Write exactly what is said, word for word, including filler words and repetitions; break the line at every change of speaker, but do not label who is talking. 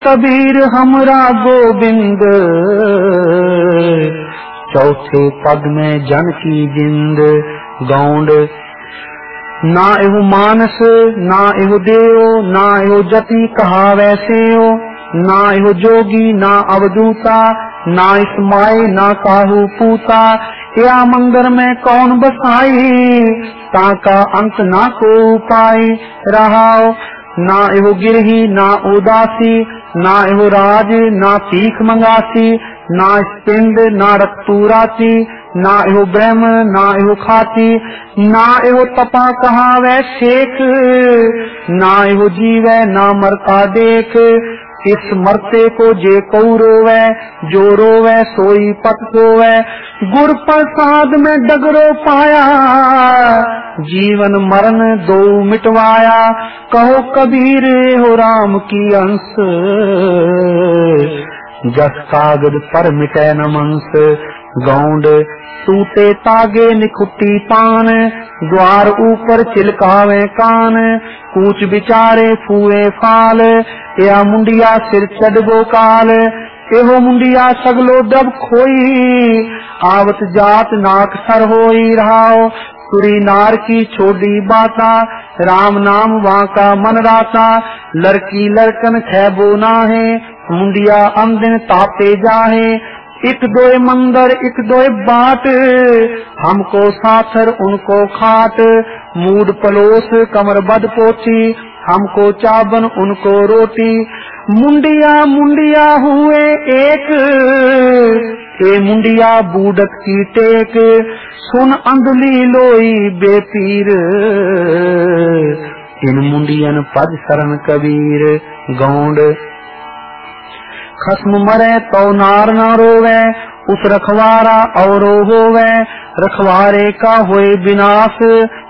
कबीर हमरा गोविंद, चौथे पद में जन की जिंद। गौंड ना एहो मानस ना एहो देव, ना एहो जति कहा वैसे हो, ना एहो जोगी ना अवधूता, ना इसमाई ना काहू पूता। या मंदिर में कौन बसाई, ताका अंत ना को पाई रहाओ। ना एहो गिरही ना उदासी, ना एहो राज ना तीख मंगासी, ना पिंड ना रक्तूराती, ना एहो ब्रह्म ना एहो खाती, ना एहो तपा कहा वै शेख, ना एहो जीवै ना मरता देख। इस मरते को जे को रोवै, जो रोवै सोई पत सोवै। गुर प्रसाद में डगरो पाया, जीवन मरण दो मिटवाया। कहो कबीर हो राम की अंश, जस कागज पर मिटै न मंस। गौंड सूते तागे निखुट्टी पान, द्वार ऊपर चिलकावे कान। कूच बिचारे फूए फाल, या मुंडिया सिर चढ़बो काल। एहो मुंडिया सगलो दब खोई, आवत जात नाक सर होई रहाओ। सुरी नार की छोड़ी बाता, राम नाम वहाँ का मन राता। लड़की लड़कन खैबो नाहे, मुंडिया अंदिन तापे जाहे। एक दोए मंदर एक दोए बाट, हमको साथर उनको खाट। मूड पलोस कमर बद पोची, हमको चाबन उनको रोटी। मुंडिया मुंडिया हुए एक, ए मुंडिया बूढ़त की टेक। सुन अंधली लोई बेपीर, इन मुंडियन पद शरण कबीर। गौंड खस्म मरे तो नार न रोवे, उस रखवारा औरो होवे। रखवारे का होए विनाश,